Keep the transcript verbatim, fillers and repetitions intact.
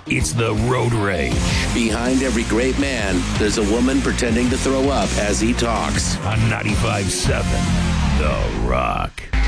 It's the Road Rage. Behind every great man, there's a woman pretending to throw up as he talks. On ninety-five point seven, The Rock.